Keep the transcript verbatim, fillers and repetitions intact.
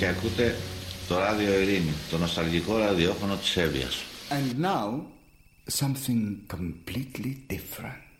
Και ακούτε το ράδιο Ειρήνη, το νοσταλγικό ραδιόφωνο της Εύβοιας. And now, something completely different.